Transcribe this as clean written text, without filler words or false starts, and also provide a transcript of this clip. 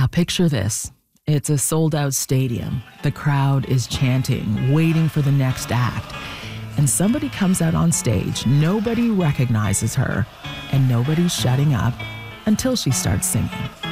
picture this. It's a sold-out stadium. The crowd is chanting, waiting for the next act. And somebody comes out on stage. Nobody recognizes her, and nobody's shutting up until she starts singing.